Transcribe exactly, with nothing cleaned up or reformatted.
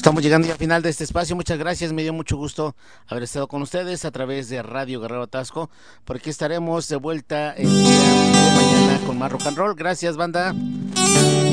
Estamos llegando ya al final de este espacio. Muchas gracias. Me dio mucho gusto haber estado con ustedes a través de Radio Guerrero Atasco. Por aquí estaremos de vuelta el día de mañana con más rock and roll. Gracias, banda.